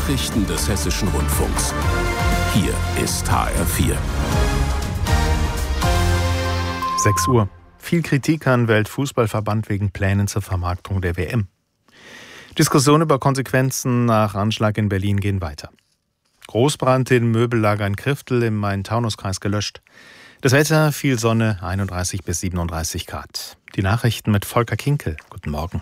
Nachrichten des Hessischen Rundfunks. Hier ist HR4. 6 Uhr. Viel Kritik an Weltfußballverband wegen Plänen zur Vermarktung der WM. Diskussionen über Konsequenzen nach Anschlag in Berlin gehen weiter. Großbrand in Möbellager in Kriftel im Main-Taunus-Kreis gelöscht. Das Wetter, viel Sonne, 31 bis 37 Grad. Die Nachrichten mit Volker Kinkel. Guten Morgen.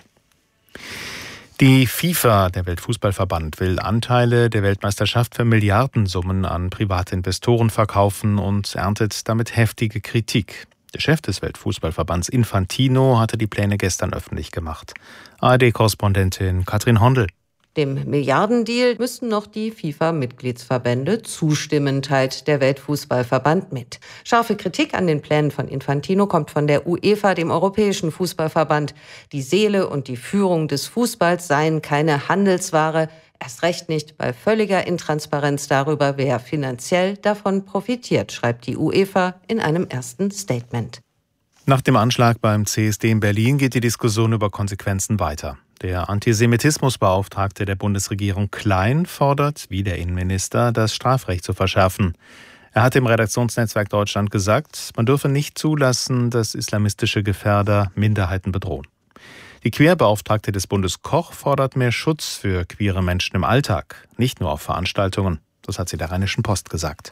Die FIFA, der Weltfußballverband, will Anteile der Weltmeisterschaft für Milliardensummen an private Investoren verkaufen und erntet damit heftige Kritik. Der Chef des Weltfußballverbands Infantino hatte die Pläne gestern öffentlich gemacht. ARD-Korrespondentin Katrin Hondel. Dem Milliardendeal müssen noch die FIFA-Mitgliedsverbände zustimmen, teilt der Weltfußballverband mit. Scharfe Kritik an den Plänen von Infantino kommt von der UEFA, dem Europäischen Fußballverband. Die Seele und die Führung des Fußballs seien keine Handelsware, erst recht nicht bei völliger Intransparenz darüber, wer finanziell davon profitiert, schreibt die UEFA in einem ersten Statement. Nach dem Anschlag beim CSD in Berlin geht die Diskussion über Konsequenzen weiter. Der Antisemitismusbeauftragte der Bundesregierung Klein fordert, wie der Innenminister, das Strafrecht zu verschärfen. Er hat im Redaktionsnetzwerk Deutschland gesagt, man dürfe nicht zulassen, dass islamistische Gefährder Minderheiten bedrohen. Die Queerbeauftragte des Bundes Koch fordert mehr Schutz für queere Menschen im Alltag, nicht nur auf Veranstaltungen. Das hat sie der Rheinischen Post gesagt.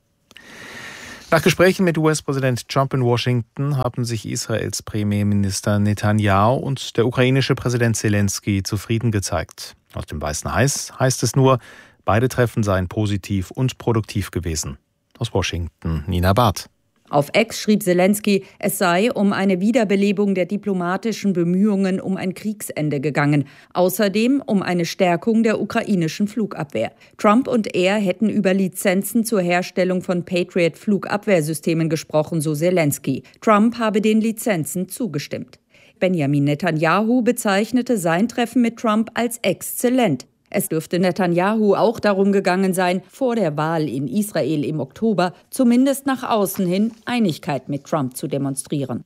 Nach Gesprächen mit US-Präsident Trump in Washington haben sich Israels Premierminister Netanyahu und der ukrainische Präsident Zelensky zufrieden gezeigt. Aus dem Weißen Haus heißt es nur, beide Treffen seien positiv und produktiv gewesen. Aus Washington, Nina Barth. Auf X schrieb Zelensky, es sei um eine Wiederbelebung der diplomatischen Bemühungen um ein Kriegsende gegangen. Außerdem um eine Stärkung der ukrainischen Flugabwehr. Trump und er hätten über Lizenzen zur Herstellung von Patriot-Flugabwehrsystemen gesprochen, so Zelensky. Trump habe den Lizenzen zugestimmt. Benjamin Netanyahu bezeichnete sein Treffen mit Trump als exzellent. Es dürfte Netanyahu auch darum gegangen sein, vor der Wahl in Israel im Oktober zumindest nach außen hin Einigkeit mit Trump zu demonstrieren.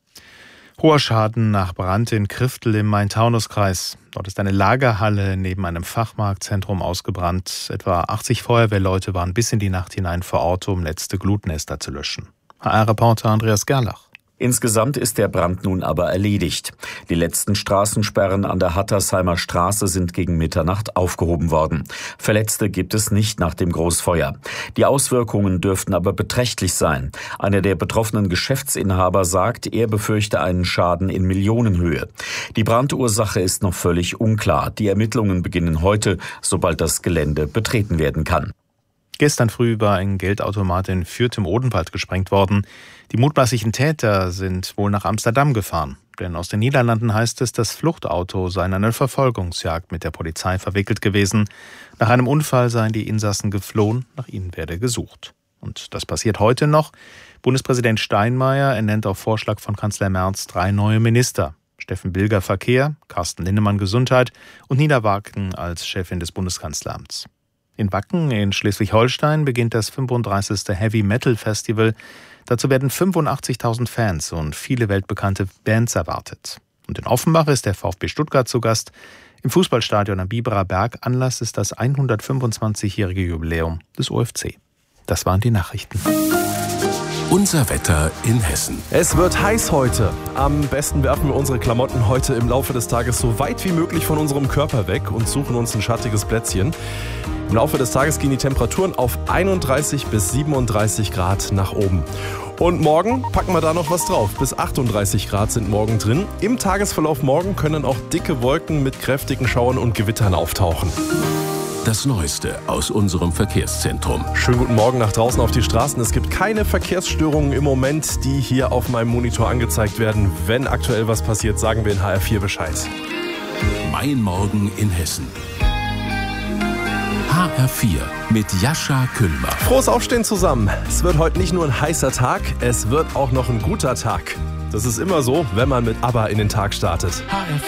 Hoher Schaden nach Brand in Kriftel im Main-Taunus-Kreis. Dort ist eine Lagerhalle neben einem Fachmarktzentrum ausgebrannt. Etwa 80 Feuerwehrleute waren bis in die Nacht hinein vor Ort, um letzte Glutnester zu löschen. HR-Reporter Andreas Gerlach. Insgesamt ist der Brand nun aber erledigt. Die letzten Straßensperren an der Hattersheimer Straße sind gegen Mitternacht aufgehoben worden. Verletzte gibt es nicht nach dem Großfeuer. Die Auswirkungen dürften aber beträchtlich sein. Einer der betroffenen Geschäftsinhaber sagt, er befürchte einen Schaden in Millionenhöhe. Die Brandursache ist noch völlig unklar. Die Ermittlungen beginnen heute, sobald das Gelände betreten werden kann. Gestern früh war ein Geldautomat in Fürth im Odenwald gesprengt worden. Die mutmaßlichen Täter sind wohl nach Amsterdam gefahren. Denn aus den Niederlanden heißt es, das Fluchtauto sei in eine Verfolgungsjagd mit der Polizei verwickelt gewesen. Nach einem Unfall seien die Insassen geflohen, nach ihnen werde gesucht. Und das passiert heute noch. Bundespräsident Steinmeier ernennt auf Vorschlag von Kanzler Merz 3 neue Minister. Steffen Bilger Verkehr, Carsten Linnemann Gesundheit und Nina Wagen als Chefin des Bundeskanzleramts. In Wacken in Schleswig-Holstein beginnt das 35. Heavy Metal Festival. Dazu werden 85.000 Fans und viele weltbekannte Bands erwartet. Und in Offenbach ist der VfB Stuttgart zu Gast. Im Fußballstadion am Biberer Berg Anlass ist das 125-jährige Jubiläum des OFC. Das waren die Nachrichten. Unser Wetter in Hessen. Es wird heiß heute. Am besten werfen wir unsere Klamotten heute im Laufe des Tages so weit wie möglich von unserem Körper weg und suchen uns ein schattiges Plätzchen. Im Laufe des Tages gehen die Temperaturen auf 31 bis 37 Grad nach oben. Und morgen packen wir da noch was drauf. Bis 38 Grad sind morgen drin. Im Tagesverlauf morgen können auch dicke Wolken mit kräftigen Schauern und Gewittern auftauchen. Das Neueste aus unserem Verkehrszentrum. Schönen guten Morgen nach draußen auf die Straßen. Es gibt keine Verkehrsstörungen im Moment, die hier auf meinem Monitor angezeigt werden. Wenn aktuell was passiert, sagen wir in HR4 Bescheid. Mein Morgen in Hessen. HR4 mit Jascha Küllmer. Frohes Aufstehen zusammen. Es wird heute nicht nur ein heißer Tag, es wird auch noch ein guter Tag. Das ist immer so, wenn man mit ABBA in den Tag startet.